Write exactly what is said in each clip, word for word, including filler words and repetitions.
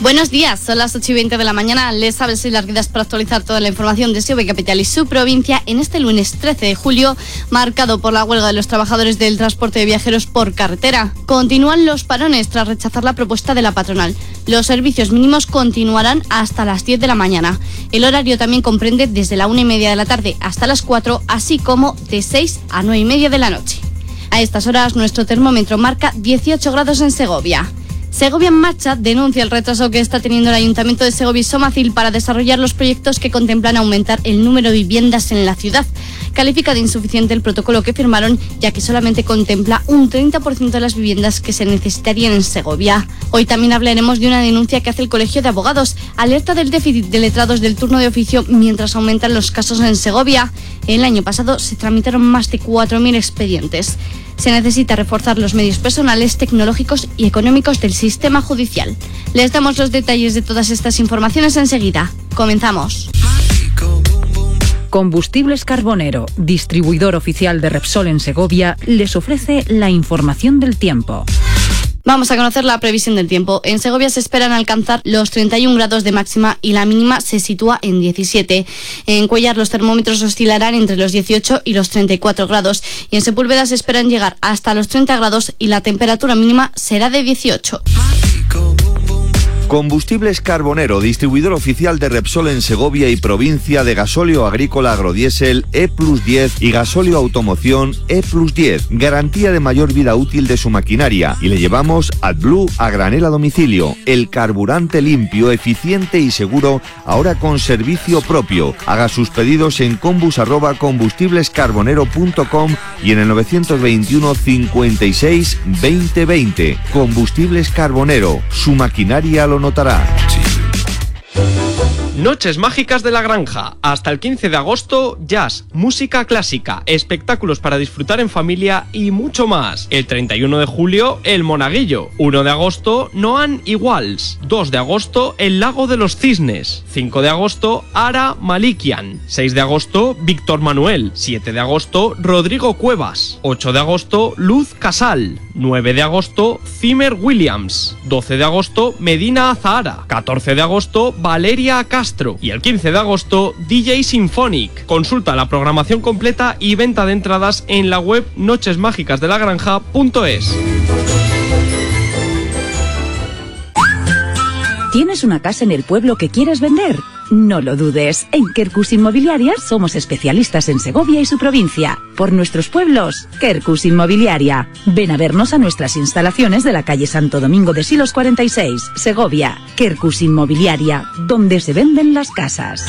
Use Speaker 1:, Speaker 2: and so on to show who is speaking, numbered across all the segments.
Speaker 1: Buenos días, son las ocho y veinte de la mañana. Les hablo, soy Larguidas para actualizar toda la información de Segovia Capital y su provincia en este lunes trece de julio, marcado por la huelga de los trabajadores del transporte de viajeros por carretera. Continúan los parones tras rechazar la propuesta de la patronal. Los servicios mínimos continuarán hasta las diez de la mañana. El horario también comprende desde la una y media de la tarde hasta las cuatro, así como de seis a nueve y media de la noche. A estas horas, nuestro termómetro marca dieciocho grados en Segovia. Segovia en Marcha denuncia el retraso que está teniendo el Ayuntamiento de Segovia y Somacil para desarrollar los proyectos que contemplan aumentar el número de viviendas en la ciudad. Califica de insuficiente el protocolo que firmaron, ya que solamente contempla un treinta por ciento de las viviendas que se necesitarían en Segovia. Hoy también hablaremos de una denuncia que hace el Colegio de Abogados. Alerta del déficit de letrados del turno de oficio mientras aumentan los casos en Segovia. El año pasado se tramitaron más de cuatro mil expedientes. Se necesita reforzar los medios personales, tecnológicos y económicos del sistema judicial. Les damos los detalles de todas estas informaciones enseguida. Comenzamos.
Speaker 2: Combustibles Carbonero, distribuidor oficial de Repsol en Segovia, les ofrece la información del tiempo.
Speaker 1: Vamos a conocer la previsión del tiempo. En Segovia se esperan alcanzar los treinta y un grados de máxima y la mínima se sitúa en diecisiete. En Cuéllar los termómetros oscilarán entre los dieciocho y los treinta y cuatro grados. Y en Sepúlveda se esperan llegar hasta los treinta grados y la temperatura mínima será de dieciocho.
Speaker 3: Combustibles Carbonero, distribuidor oficial de Repsol en Segovia y provincia de gasóleo agrícola agrodiesel E plus diez y gasóleo automoción E plus diez. Garantía de mayor vida útil de su maquinaria. Y le llevamos AdBlue a granel a domicilio. El carburante limpio, eficiente y seguro, ahora con servicio propio. Haga sus pedidos en combus arroba combustiblescarbonero punto com y en el novecientos veintiuno cincuenta y seis veinte veinte. Combustibles Carbonero, su maquinaria lo notará.
Speaker 4: Noches mágicas de la granja. Hasta el quince de agosto, jazz, música clásica, espectáculos para disfrutar en familia y mucho más. El treinta y uno de julio, el Monaguillo. uno de agosto, Noan Iguals. dos de agosto, el Lago de los Cisnes. cinco de agosto, Ara Malikian. seis de agosto, Víctor Manuel. siete de agosto, Rodrigo Cuevas. ocho de agosto, Luz Casal. nueve de agosto, Zimmer Williams. doce de agosto, Medina Azahara. catorce de agosto, Valeria Castro. Y el quince de agosto, D J Symphonic. Consulta la programación completa y venta de entradas en la web noches mágicas de la granja punto es.
Speaker 2: ¿Tienes una casa en el pueblo que quieres vender? No lo dudes, en Quercus Inmobiliaria somos especialistas en Segovia y su provincia. Por nuestros pueblos, Quercus Inmobiliaria. Ven a vernos a nuestras instalaciones de la calle Santo Domingo de Silos cuarenta y seis, Segovia. Quercus Inmobiliaria, donde se venden las casas.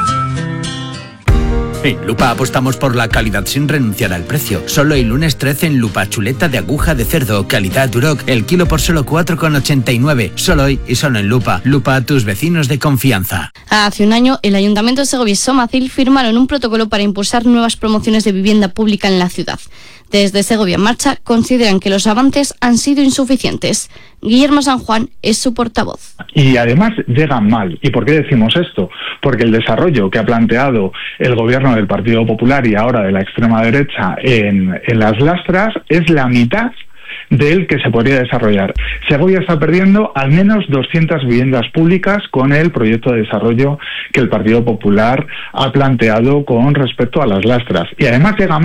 Speaker 5: En Lupa apostamos por la calidad sin renunciar al precio. Solo el lunes trece en Lupa, chuleta de aguja de cerdo, calidad Duroc, el kilo por solo cuatro con ochenta y nueve. Solo hoy y solo en Lupa. Lupa, tus vecinos de confianza.
Speaker 1: Hace un año, el Ayuntamiento de Segovia y Somacil firmaron un protocolo para impulsar nuevas promociones de vivienda pública en la ciudad. Desde Segovia en Marcha consideran que los avances han sido insuficientes. Guillermo San Juan es su portavoz.
Speaker 6: Y además llegan mal. ¿Y por qué decimos esto? Porque el desarrollo que ha planteado el gobierno del Partido Popular y ahora de la extrema derecha en, en las Lastras es la mitad del que se podría desarrollar. Segovia está perdiendo al menos doscientas viviendas públicas con el proyecto de desarrollo que el Partido Popular ha planteado con respecto a las Lastras. Y además llega